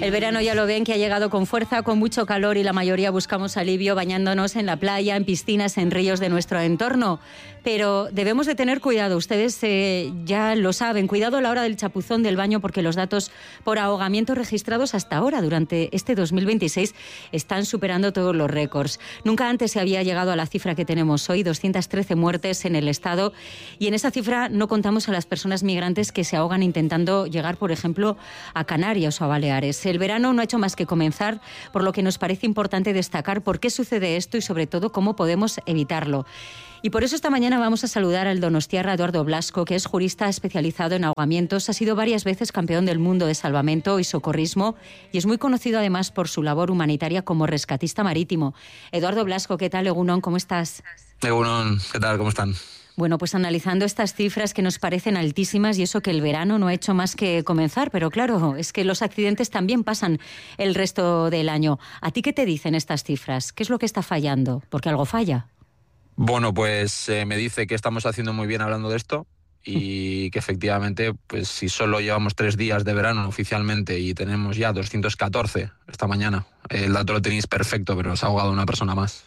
El verano, ya lo ven, que ha llegado con fuerza, con mucho calor, y la mayoría buscamos alivio bañándonos en la playa, en piscinas, en ríos de nuestro entorno. Pero debemos de tener cuidado, ustedes ya lo saben, cuidado a la hora del chapuzón del baño, porque los datos por ahogamiento registrados hasta ahora, durante este 2026, están superando todos los récords. Nunca antes se había llegado a la cifra que tenemos hoy, 213 muertes en el estado, y en esa cifra no contamos a las personas migrantes que se ahogan intentando llegar, por ejemplo, a Canarias o a Baleares. El verano no ha hecho más que comenzar, por lo que nos parece importante destacar por qué sucede esto y, sobre todo, cómo podemos evitarlo. Y por eso esta mañana vamos a saludar al donostiarra Eduardo Blasco, que es jurista especializado en ahogamientos, ha sido varias veces campeón del mundo de salvamento y socorrismo y es muy conocido además por su labor humanitaria como rescatista marítimo. Eduardo Blasco, ¿qué tal, Egunon? ¿Cómo estás? Egunon, ¿qué tal? ¿Cómo están? Bueno, pues analizando estas cifras que nos parecen altísimas, y eso que el verano no ha hecho más que comenzar, pero claro, es que los accidentes también pasan el resto del año. ¿A ti qué te dicen estas cifras? ¿Qué es lo que está fallando? Porque algo falla. Bueno, pues me dice que estamos haciendo muy bien hablando de esto y que efectivamente, pues si solo llevamos 3 días de verano oficialmente y tenemos ya 214 esta mañana, el dato lo tenéis perfecto, pero se ha ahogado una persona más.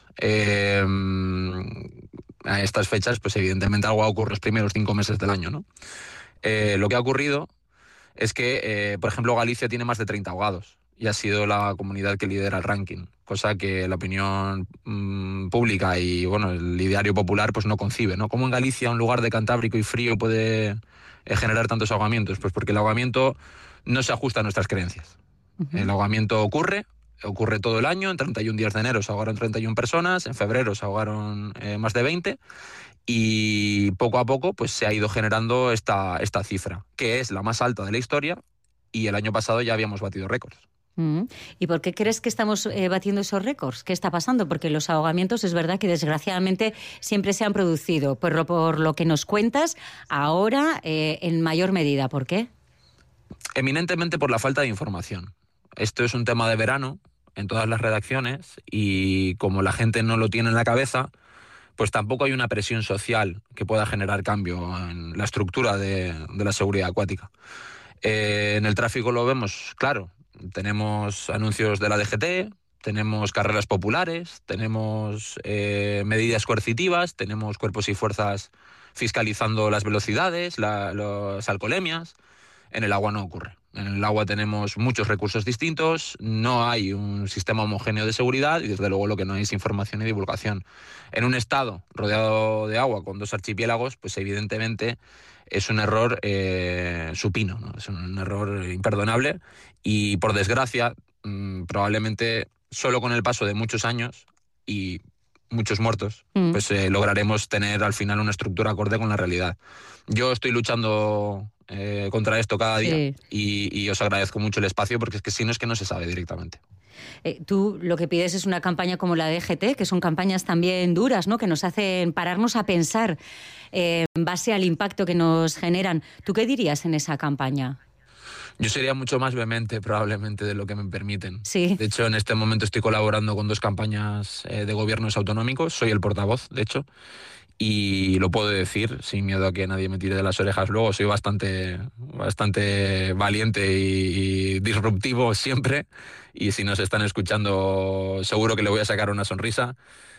A estas fechas, pues evidentemente algo ha ocurrido los primeros 5 meses del año, ¿no? Lo que ha ocurrido es que, por ejemplo, Galicia tiene más de 30 ahogados y ha sido la comunidad que lidera el ranking, cosa que la opinión pública y bueno, el ideario popular pues no concibe, ¿no? ¿Cómo en Galicia, un lugar de Cantábrico y frío, puede generar tantos ahogamientos? Pues porque el ahogamiento no se ajusta a nuestras creencias. Uh-huh. El ahogamiento ocurre todo el año. En 31 días de enero se ahogaron 31 personas, en febrero se ahogaron más de 20, y poco a poco pues se ha ido generando esta cifra, que es la más alta de la historia, y el año pasado ya habíamos batido récords. ¿Y por qué crees que estamos batiendo esos récords? ¿Qué está pasando? Porque los ahogamientos es verdad que desgraciadamente siempre se han producido, pero por lo que nos cuentas, ahora en mayor medida. ¿Por qué? Eminentemente por la falta de información. Esto es un tema de verano en todas las redacciones, y como la gente no lo tiene en la cabeza, pues tampoco hay una presión social que pueda generar cambio en la estructura de la seguridad acuática. En el tráfico lo vemos claro. Tenemos anuncios de la DGT, tenemos carreras populares, tenemos medidas coercitivas, tenemos cuerpos y fuerzas fiscalizando las velocidades, las alcoholemias. En el agua no ocurre. En el agua tenemos muchos recursos distintos, no hay un sistema homogéneo de seguridad y desde luego lo que no hay es información y divulgación. En un estado rodeado de agua con 2 archipiélagos, pues evidentemente es un error supino, ¿no? Es un error imperdonable y por desgracia probablemente solo con el paso de muchos años y muchos muertos, pues lograremos tener al final una estructura acorde con la realidad. Yo estoy luchando contra esto cada día, sí. y os agradezco mucho el espacio, porque es que si no es que no se sabe directamente. Tú lo que pides es una campaña como la de DGT, que son campañas también duras, ¿no? Que nos hacen pararnos a pensar en base al impacto que nos generan. ¿Tú qué dirías en esa campaña? Yo sería mucho más vehemente probablemente de lo que me permiten. Sí. De hecho, en este momento estoy colaborando con 2 campañas de gobiernos autonómicos, soy el portavoz, de hecho, y lo puedo decir sin miedo a que nadie me tire de las orejas luego. Soy bastante valiente y disruptivo siempre, y si nos están escuchando seguro que le voy a sacar una sonrisa.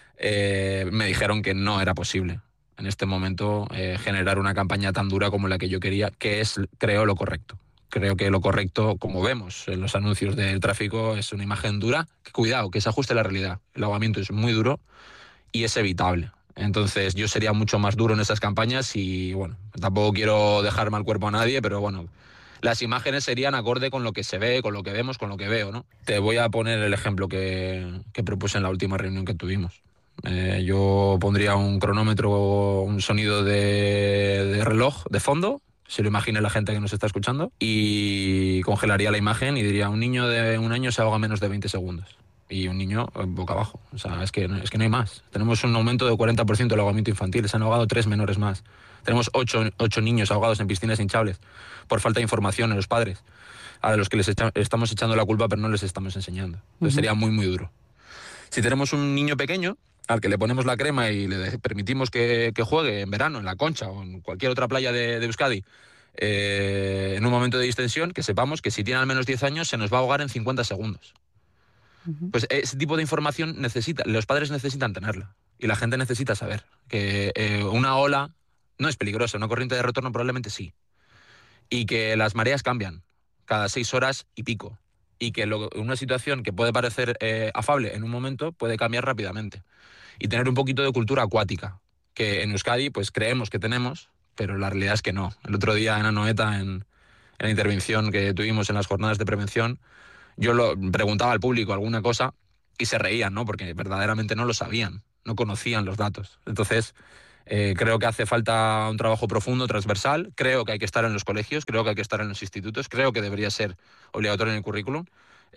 Me dijeron que no era posible en este momento generar una campaña tan dura como la que yo quería, que es, creo, lo correcto. Creo que lo correcto, como vemos en los anuncios del tráfico, es una imagen dura, que cuidado, que se ajuste a la realidad. El ahogamiento es muy duro y es evitable. Entonces yo sería mucho más duro en esas campañas y bueno, tampoco quiero dejar mal cuerpo a nadie, pero bueno, las imágenes serían acorde con lo que se ve, con lo que vemos, con lo que veo, ¿no? Te voy a poner el ejemplo que propuse en la última reunión que tuvimos. Yo pondría un cronómetro, un sonido de reloj de fondo, se lo imagine la gente que nos está escuchando, y congelaría la imagen y diría: un niño de 1 año se ahoga menos de 20 segundos. Y un niño boca abajo. O sea, es que no hay más. Tenemos un aumento del 40% del ahogamiento infantil. Se han ahogado 3 menores más. Tenemos 8 niños ahogados en piscinas hinchables por falta de información en los padres, a los que estamos echando la culpa pero no les estamos enseñando. Entonces sería muy, muy duro. Si tenemos un niño pequeño al que le ponemos la crema y le permitimos que juegue en verano en La Concha o en cualquier otra playa de Euskadi, en un momento de distensión, que sepamos que si tiene al menos 10 años se nos va a ahogar en 50 segundos. Pues ese tipo de información los padres necesitan tenerla y la gente necesita saber que una ola no es peligrosa, una corriente de retorno probablemente sí, y que las mareas cambian cada 6 horas y pico, y que una situación que puede parecer afable en un momento puede cambiar rápidamente, y tener un poquito de cultura acuática, que en Euskadi pues creemos que tenemos, pero la realidad es que no. El otro día en Anoeta, en la intervención que tuvimos en las jornadas de prevención, yo preguntaba al público alguna cosa y se reían, ¿no? Porque verdaderamente no lo sabían, no conocían los datos. Entonces, creo que hace falta un trabajo profundo, transversal. Creo que hay que estar en los colegios, creo que hay que estar en los institutos, creo que debería ser obligatorio en el currículum.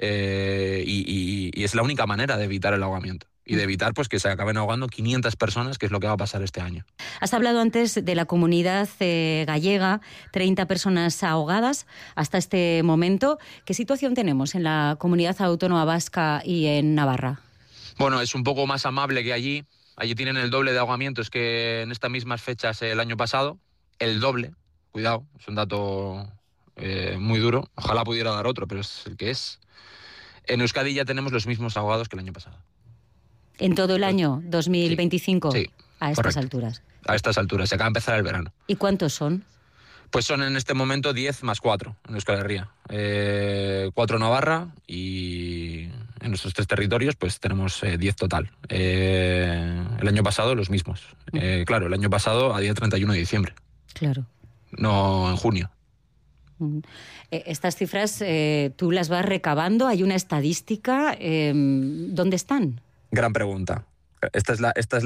Y es la única manera de evitar el ahogamiento. Y de evitar pues que se acaben ahogando 500 personas, que es lo que va a pasar este año. Has hablado antes de la comunidad gallega, 30 personas ahogadas hasta este momento. ¿Qué situación tenemos en la comunidad autónoma vasca y en Navarra? Bueno, es un poco más amable que allí. Allí tienen el doble de ahogamientos que en estas mismas fechas el año pasado. El doble, cuidado, es un dato muy duro. Ojalá pudiera dar otro, pero es el que es. En Euskadi ya tenemos los mismos ahogados que el año pasado. ¿En todo el año 2025? Sí, a estas alturas. A estas alturas, se acaba de empezar el verano. ¿Y cuántos son? Pues son en este momento 10 más 4 en Euskal Herria. 4 en Navarra y en nuestros 3 territorios pues tenemos 10 total. El año pasado los mismos. Claro, el año pasado a día 31 de diciembre. Claro. No en junio. Estas cifras tú las vas recabando, hay una estadística. ¿Dónde están? Gran pregunta. Esta es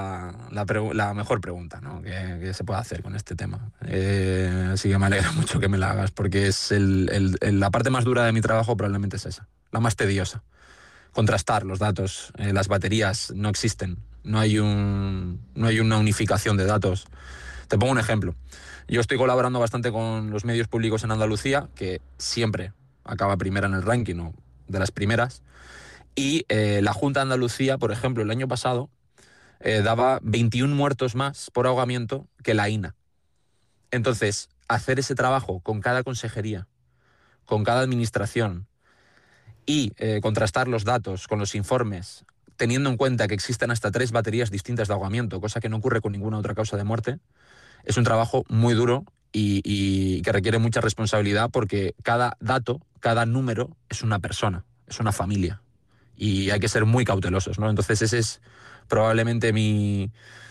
la mejor pregunta, ¿no? que se puede hacer con este tema. Así que me alegra mucho que me la hagas, porque es la parte más dura de mi trabajo probablemente es esa, la más tediosa. Contrastar los datos, las baterías no existen, no hay una unificación de datos. Te pongo un ejemplo. Yo estoy colaborando bastante con los medios públicos en Andalucía, que siempre acaba primera en el ranking o de las primeras. Y la Junta de Andalucía, por ejemplo, el año pasado daba 21 muertos más por ahogamiento que la INA. Entonces, hacer ese trabajo con cada consejería, con cada administración y contrastar los datos con los informes, teniendo en cuenta que existen hasta 3 baterías distintas de ahogamiento, cosa que no ocurre con ninguna otra causa de muerte, es un trabajo muy duro y que requiere mucha responsabilidad, porque cada dato, cada número es una persona, es una familia. Y hay que ser muy cautelosos, ¿no? Entonces ese es probablemente mi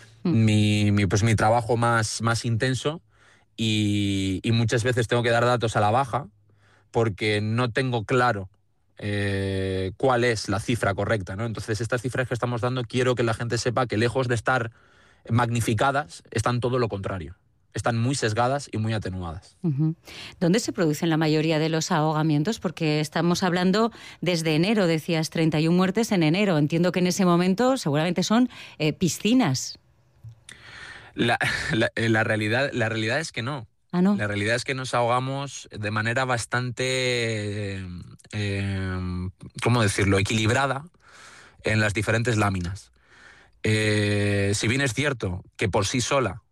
trabajo más intenso, y muchas veces tengo que dar datos a la baja porque no tengo claro cuál es la cifra correcta, ¿no? Entonces estas cifras que estamos dando, quiero que la gente sepa que lejos de estar magnificadas, están todo lo contrario. Están muy sesgadas y muy atenuadas. ¿Dónde se producen la mayoría de los ahogamientos? Porque estamos hablando desde enero, decías, 31 muertes en enero. Entiendo que en ese momento seguramente son piscinas. La realidad es que no. ¿Ah, no? La realidad es que nos ahogamos de manera bastante, ¿cómo decirlo?, equilibrada en las diferentes láminas. Si bien es cierto que por sí sola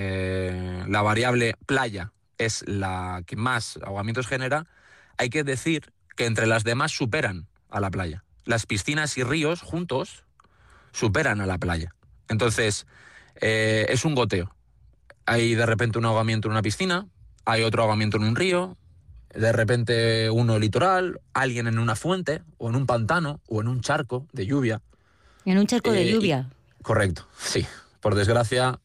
la variable playa es la que más ahogamientos genera, hay que decir que entre las demás superan a la playa. Las piscinas y ríos juntos superan a la playa. Entonces, es un goteo. Hay de repente un ahogamiento en una piscina, hay otro ahogamiento en un río, de repente uno litoral, alguien en una fuente, o en un pantano, o en un charco de lluvia. ¿En un charco de lluvia? Correcto, sí. Por desgracia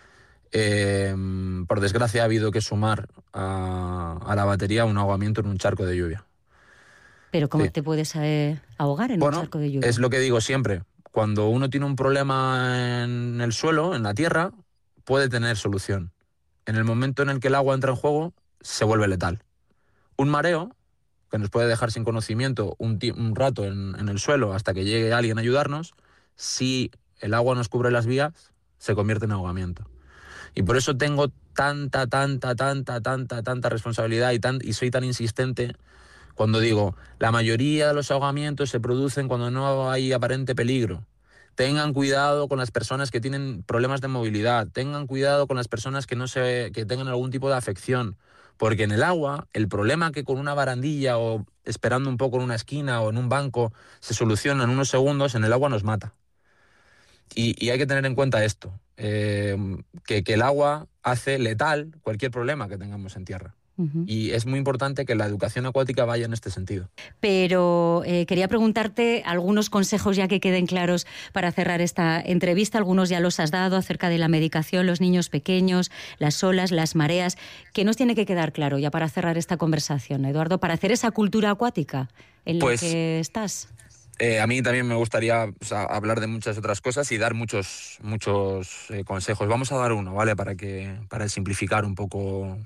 ha habido que sumar a la batería un ahogamiento en un charco de lluvia. ¿Pero cómo te puedes ahogar en un charco de lluvia? Es lo que digo siempre. Cuando uno tiene un problema en el suelo, en la tierra, puede tener solución. En el momento en el que el agua entra en juego, se vuelve letal. Un mareo, que nos puede dejar sin conocimiento un rato en el suelo hasta que llegue alguien a ayudarnos, si el agua nos cubre las vías, se convierte en ahogamiento. Y por eso tengo tanta responsabilidad y soy tan insistente cuando digo, la mayoría de los ahogamientos se producen cuando no hay aparente peligro. Tengan cuidado con las personas que tienen problemas de movilidad, tengan cuidado con las personas que tengan algún tipo de afección, Porque en el agua, el problema que con una barandilla o esperando un poco en una esquina o en un banco se soluciona en unos segundos, en el agua nos mata. Y hay que tener en cuenta esto, que el agua hace letal cualquier problema que tengamos en tierra. Y es muy importante que la educación acuática vaya en este sentido. Pero quería preguntarte algunos consejos ya que queden claros para cerrar esta entrevista. Algunos ya los has dado acerca de la medicación, los niños pequeños, las olas, las mareas. ¿Qué nos tiene que quedar claro ya para cerrar esta conversación, Eduardo, para hacer esa cultura acuática en la que estás? A mí también me gustaría hablar de muchas otras cosas y dar muchos consejos. Vamos a dar uno, ¿vale? Para simplificar un poco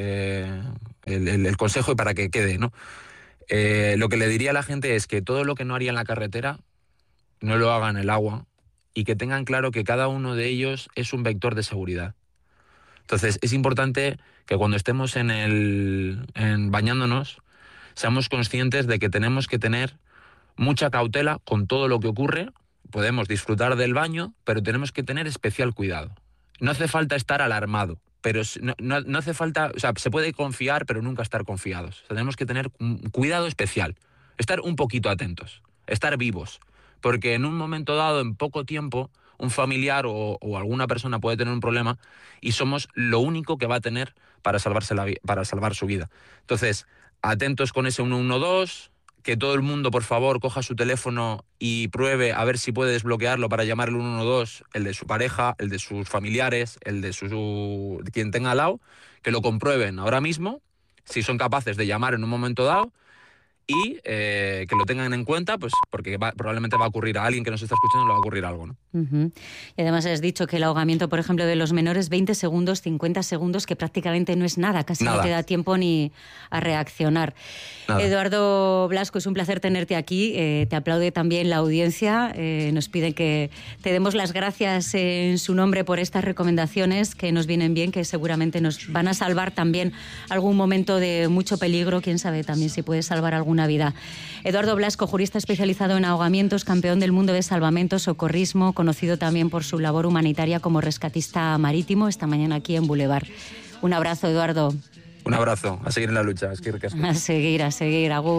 el consejo y para que quede, ¿no? Lo que le diría a la gente es que todo lo que no haría en la carretera, no lo haga en el agua y que tengan claro que cada uno de ellos es un vector de seguridad. Entonces, es importante que cuando estemos bañándonos, seamos conscientes de que tenemos que tener mucha cautela con todo lo que ocurre. Podemos disfrutar del baño, pero tenemos que tener especial cuidado. No hace falta estar alarmado, pero no hace falta, se puede confiar, pero nunca estar confiados. Tenemos que tener un cuidado especial, estar un poquito atentos, estar vivos, porque en un momento dado, en poco tiempo, un familiar o alguna persona puede tener un problema y somos lo único que va a tener para salvar su vida. Entonces, atentos con ese 112, que todo el mundo, por favor, coja su teléfono y pruebe a ver si puede desbloquearlo para llamar el 112, el de su pareja, el de sus familiares, el de quien tenga al lado, que lo comprueben ahora mismo, si son capaces de llamar en un momento dado, y que lo tengan en cuenta, pues porque probablemente va a ocurrir a alguien que nos está escuchando, le va a ocurrir algo, ¿no? Y además has dicho que el ahogamiento, por ejemplo, de los menores, 20 segundos, 50 segundos, que prácticamente no es nada, casi no te da tiempo ni a reaccionar. Nada. Eduardo Blasco, es un placer tenerte aquí, te aplaude también la audiencia, nos piden que te demos las gracias en su nombre por estas recomendaciones que nos vienen bien, que seguramente nos van a salvar también algún momento de mucho peligro, quién sabe también si puede salvar alguna vida. Eduardo Blasco, jurista especializado en ahogamientos, campeón del mundo de salvamento, socorrismo, conocido también por su labor humanitaria como rescatista marítimo, esta mañana aquí en Boulevard. Un abrazo, Eduardo. Un abrazo, a seguir en la lucha. A seguir, agur.